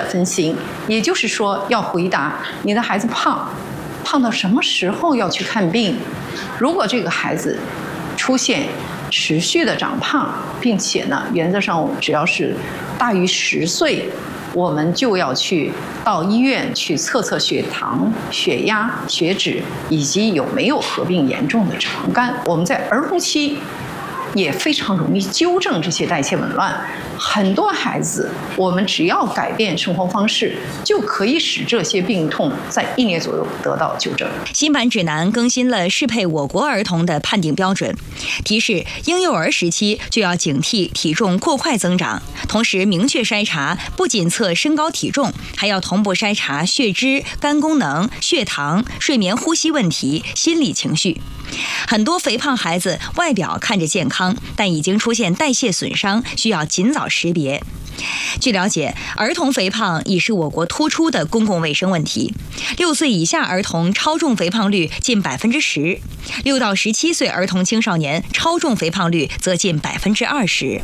分型，也就是说要回答你的孩子胖到什么时候要去看病。如果这个孩子出现持续的长胖，并且呢，原则上只要是大于10岁，我们就要去到医院去测血糖、血压、血脂，以及有没有合并严重的肠肝。我们在儿童期也非常容易纠正这些代谢紊乱。很多孩子，我们只要改变生活方式，就可以使这些病痛在1年左右得到纠正。 新版指南更新了适配我国儿童的判定标准，提示婴幼儿时期就要警惕体重过快增长，同时明确筛查，不仅测身高体重，还要同步筛查血脂、肝功能、血糖、睡眠呼吸问题、心理情绪。很多肥胖孩子外表看着健康，但已经出现代谢损伤，需要尽早识别。据了解，儿童肥胖已是我国突出的公共卫生问题。6岁以下儿童超重肥胖率近10%，6到17岁儿童青少年超重肥胖率则近20%。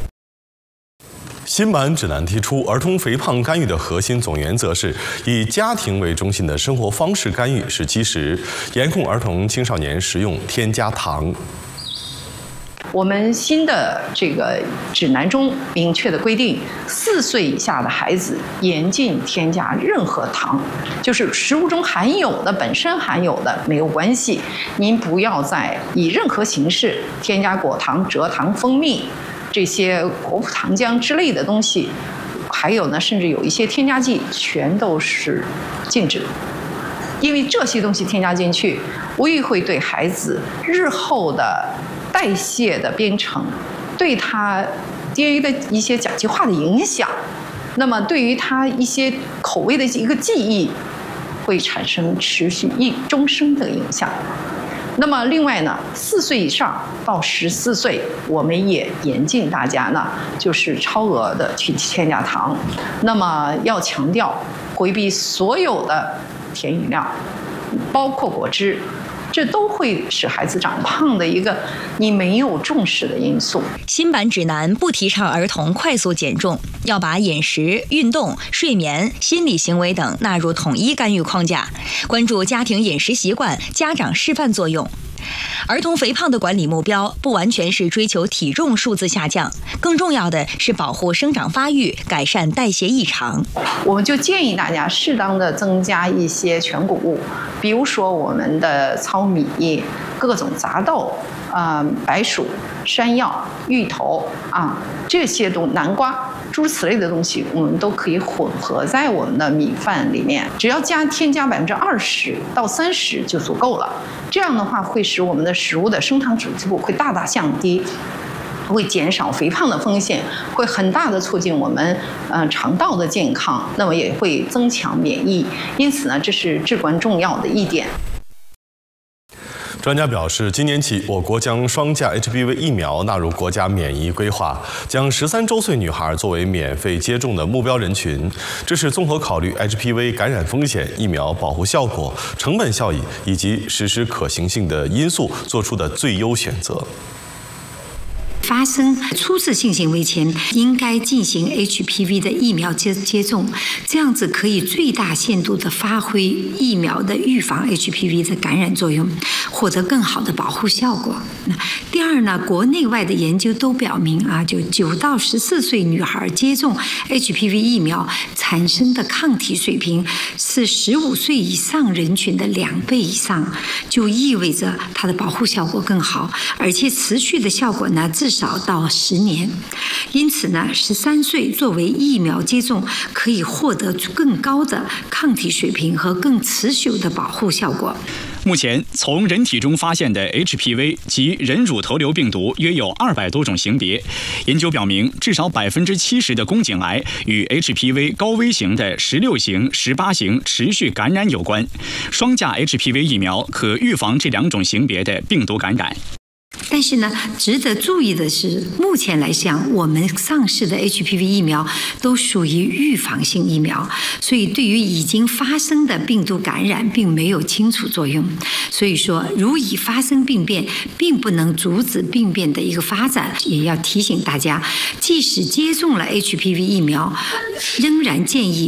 新版指南提出，儿童肥胖干预的核心总原则是以家庭为中心的生活方式干预是基石，严控儿童青少年食用添加糖。 我们新的这个指南中明确的规定，4岁以下的孩子严禁添加任何糖，就是食物中含有的本身含有的没有关系，您不要再以任何形式添加果糖、蔗糖、蜂蜜这些果脯糖浆之类的东西，还有呢，甚至有一些添加剂全都是禁止的。因为这些东西添加进去，无疑会对孩子日后的代谢的编程，对他 DNA 的一些甲基化的影响，那么对于他一些口味的一个记忆，会产生持续终生的影响。那么另外呢，4岁以上到14岁，我们也严禁大家呢，就是超额的去添加糖。那么要强调回避所有的甜饮料，包括果汁，这都会使孩子长胖的一个你没有重视的因素。 新版指南不提倡儿童快速减重，要把饮食、运动、睡眠、心理行为等纳入统一干预框架，关注家庭饮食习惯、家长示范作用。儿童肥胖的管理目标不完全是追求体重数字下降，更重要的是保护生长发育，改善代谢异常。 我们就建议大家适当的增加一些全谷物，比如说我们的糙米、各种杂豆、白薯、山药、芋头这些南瓜。诸如此类的东西，我们都可以混合在我们的米饭里面，只要添加20%到30%就足够了。这样的话，会使我们的食物的升糖指数会大大降低，会减少肥胖的风险，会很大的促进我们肠道的健康，那么也会增强免疫。因此呢，这是至关重要的一点。 专家表示，今年起，我国将双价 HPV 疫苗纳入国家免疫规划，将13周岁女孩作为免费接种的目标人群。这是综合考虑 HPV 感染风险、疫苗保护效果、成本效益以及实施可行性的因素做出的最优选择。 发生初次性行为前，应该进行 HPV 的疫苗接种，这样子可以最大限度的发挥疫苗的预防 HPV 的感染作用，获得更好的保护效果。第二呢，国内外的研究都表明就9到14岁女孩接种 HPV 疫苗产生的抗体水平是15岁以上人群的2倍以上，就意味着它的保护效果更好，而且持续的效果呢至少到10年。因此呢，13岁作为疫苗接种可以获得更高的抗体水平和更持久的保护效果。 目前，从人体中发现的 HPV 及人乳头瘤病毒约有200多种型别。研究表明，至少70%的宫颈癌与 HPV 高危型的16型、18型持续感染有关。双价 HPV 疫苗可预防这2种型别的病毒感染。 但是呢，值得注意的是，目前来讲，我们上市的 HPV 疫苗都属于预防性疫苗，所以对于已经发生的病毒感染并没有清除作用。所以说，如已发生病变，并不能阻止病变的一个发展。也要提醒大家，即使接种了 HPV 疫苗，仍然建议